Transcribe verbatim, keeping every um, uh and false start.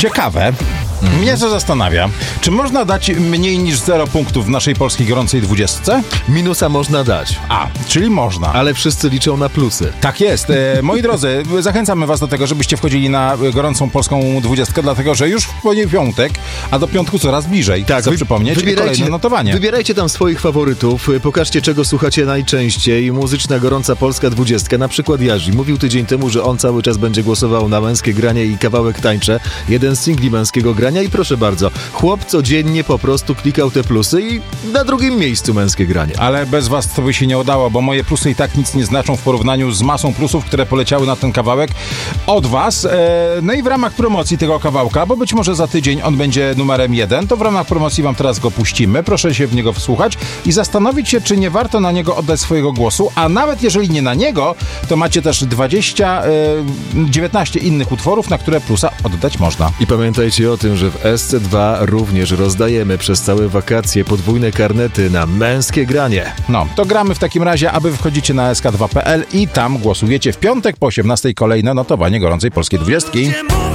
Ciekawe. Mnie to zastanawia. Czy można dać mniej niż zero punktów w naszej polskiej gorącej dwudziestce? Minusa można dać. A, czyli można. Ale wszyscy liczą na plusy. Tak jest. E, moi drodzy, zachęcamy was do tego, żebyście wchodzili na gorącą polską dwudziestkę, dlatego że już w piątek, a do piątku coraz bliżej. Tak, chcę wy, przypomnieć kolejne notowanie. Wybierajcie tam swoich faworytów, pokażcie czego słuchacie najczęściej. Muzyczna gorąca polska dwudziestka, na przykład Jarzy. Mówił tydzień temu, że on cały czas będzie głosował na Męskie Granie i Kawałek Tańczę. Jeden z singli Męskiego Grania i proszę bardzo, chłop codziennie po prostu klikał te plusy i na drugim miejscu Męskie Granie. Ale bez was to by się nie udało, bo moje plusy i tak nic nie znaczą w porównaniu z masą plusów, które poleciały na ten kawałek od was. No i w ramach promocji tego kawałka, bo być może za tydzień on będzie numerem jeden, to w ramach promocji wam teraz go puścimy. Proszę się w niego wsłuchać i zastanowić się, czy nie warto na niego oddać swojego głosu, a nawet jeżeli nie na niego, to macie też dwadzieścia, dziewiętnaście innych utworów, na które plusa oddać można. I pamiętajcie o tym, że w S C dwa również rozdajemy przez całe wakacje podwójne karnety na Męskie Granie. No, to gramy w takim razie, aby wchodzicie na S K dwa kropka P L i tam głosujecie w piątek po osiemnastej kolejne notowanie gorącej polskiej dwudziestki.